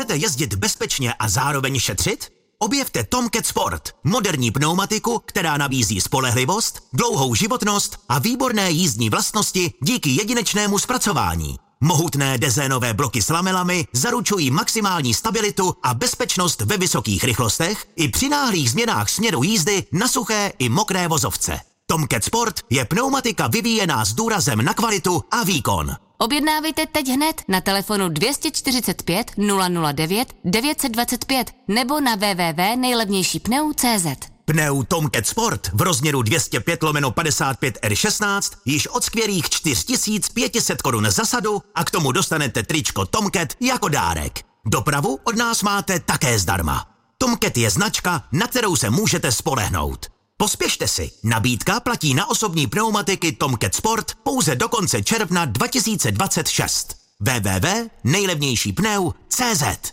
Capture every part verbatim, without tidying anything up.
Chcete jezdit bezpečně a zároveň šetřit? Objevte Tomcat Sport, moderní pneumatiku, která nabízí spolehlivost, dlouhou životnost a výborné jízdní vlastnosti díky jedinečnému zpracování. Mohutné dezénové bloky s lamelami zaručují maximální stabilitu a bezpečnost ve vysokých rychlostech i při náhlých změnách směru jízdy na suché i mokré vozovce. Tomcat Sport je pneumatika vyvíjená s důrazem na kvalitu a výkon. Objednávejte teď hned na telefonu dvě stě čtyřicet pět nula nula devět devět set dvacet pět nebo na w w w tečka nejlevnější pneu tečka cé zet. Pneu Tomcat Sport v rozměru dvě stě pět lomeno padesát pět R šestnáct již od skvělých čtyři tisíce pět set korun za sadu a k tomu dostanete tričko Tomcat jako dárek. Dopravu od nás máte také zdarma. Tomcat je značka, na kterou se můžete spolehnout. Pospěšte si, nabídka platí na osobní pneumatiky Tomcat Sport pouze do konce června dva tisíce dvacet šest. w w w tečka nejlevnější pneu tečka cé zet.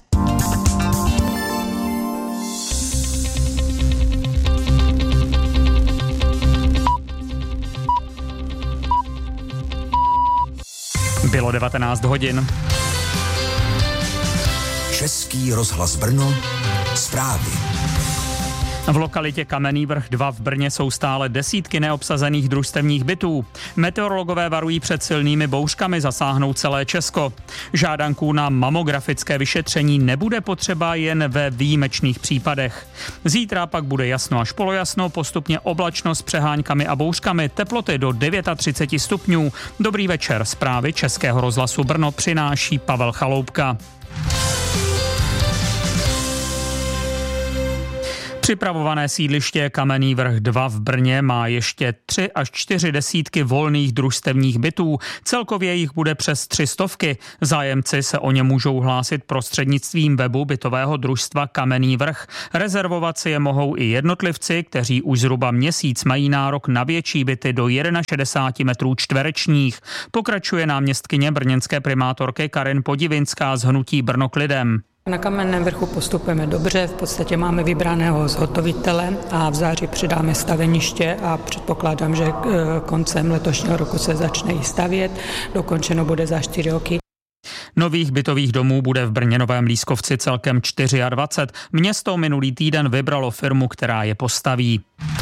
Bylo devatenáct hodin. Český rozhlas Brno, zprávy. V lokalitě Kamenný vrch dva v Brně jsou stále desítky neobsazených družstevních bytů. Meteorologové varují před silnými bouřkami, zasáhnou celé Česko. Žádanků na mamografické vyšetření nebude potřeba jen ve výjimečných případech. Zítra pak bude jasno až polojasno, postupně oblačno s přeháňkami a bouřkami, teploty do třicet devět stupňů. Dobrý večer, zprávy Českého rozhlasu Brno přináší Pavel Chaloupka. Připravované sídliště Kamenný vrch dva v Brně má ještě tři až čtyři desítky volných družstevních bytů. Celkově jich bude přes tři stovky. Zájemci se o ně můžou hlásit prostřednictvím webu bytového družstva Kamenný vrch. Rezervovat si je mohou i jednotlivci, kteří už zhruba měsíc mají nárok na větší byty do šedesát jedna metrů čtverečních. Pokračuje náměstkyně brněnské primátorky Karin Podivinská z hnutí Brno k lidem. Na Kamenném vrchu postupujeme dobře, v podstatě máme vybraného zhotovitele a v září přidáme staveniště a předpokládám, že koncem letošního roku se začne i stavět, dokončeno bude za čtyři roky. Nových bytových domů bude v Brně Novém Lískovci celkem dvacet čtyři. Město minulý týden vybralo firmu, která je postaví.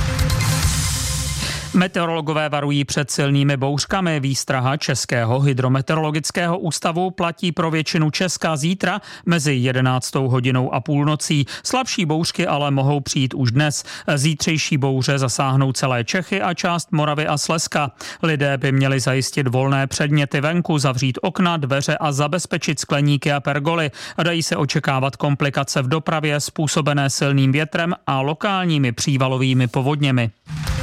Meteorologové varují před silnými bouřkami. Výstraha Českého hydrometeorologického ústavu platí pro většinu Česka zítra mezi jedenáctou hodinou a půlnocí. Slabší bouřky ale mohou přijít už dnes. Zítřejší bouře zasáhnou celé Čechy a část Moravy a Slezska. Lidé by měli zajistit volné předměty venku, zavřít okna, dveře a zabezpečit skleníky a pergoly. Dají se očekávat komplikace v dopravě způsobené silným větrem a lokálními přívalovými povodněmi.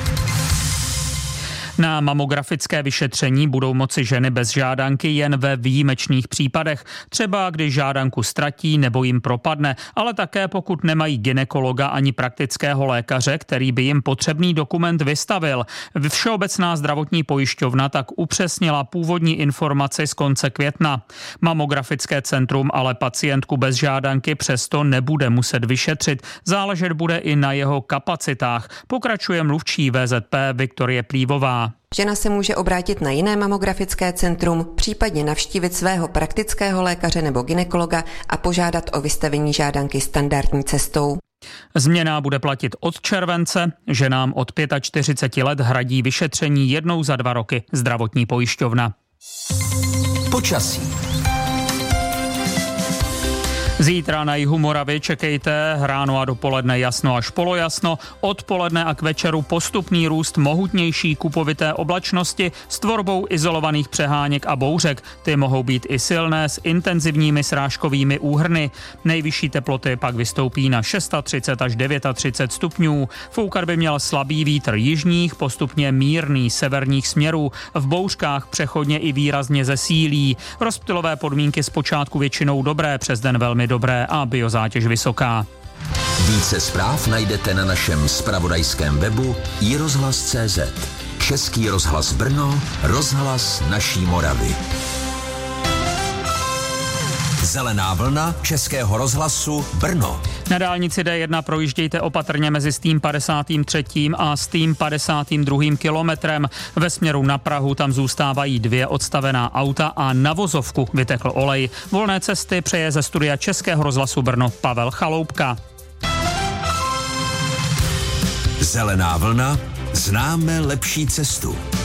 Na mamografické vyšetření budou moci ženy bez žádanky jen ve výjimečných případech, třeba když žádanku ztratí nebo jim propadne, ale také pokud nemají gynekologa ani praktického lékaře, který by jim potřebný dokument vystavil. Všeobecná zdravotní pojišťovna tak upřesnila původní informaci z konce května. Mamografické centrum ale pacientku bez žádanky přesto nebude muset vyšetřit, záležet bude i na jeho kapacitách, pokračuje mluvčí V Z P Viktorie Plívová. Žena se může obrátit na jiné mamografické centrum, případně navštívit svého praktického lékaře nebo gynekologa a požádat o vystavení žádanky standardní cestou. Změna bude platit od července. Ženám od čtyřiceti pěti let hradí vyšetření jednou za dva roky zdravotní pojišťovna. Počasí. Zítra na jihu Moravy čekejte ráno a dopoledne jasno až polojasno, odpoledne a k večeru postupný růst mohutnější kupovité oblačnosti s tvorbou izolovaných přeháněk a bouřek. Ty mohou být i silné s intenzivními srážkovými úhrny. Nejvyšší teploty pak vystoupí na třicet šest až třicet devět stupňů. Foukat by měl slabý vítr jižních, postupně mírný severních směrů. V bouřkách přechodně i výrazně zesílí. Rozptylové podmínky zpočátku většinou dobré, přes den velmi dobré a biozátěž vysoká. Více zpráv najdete na našem zpravodajském webu i rozhlas tečka cé zet. Český rozhlas Brno, rozhlas naší Moravy. Zelená vlna Českého rozhlasu Brno. Na dálnici D jedna projíždějte opatrně mezi stým padesátým třetím a stým padesátým druhým kilometrem. Ve směru na Prahu tam zůstávají dvě odstavená auta a na vozovku vytekl olej. Volné cesty přeje ze studia Českého rozhlasu Brno Pavel Chaloupka. Zelená vlna, známe lepší cestu.